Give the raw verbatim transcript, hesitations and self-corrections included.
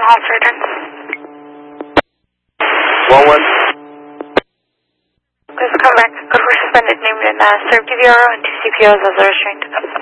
Hall surgeon. One one. Please come back. Good for suspended, named and uh, served D V R O and two C P Os as a restraint.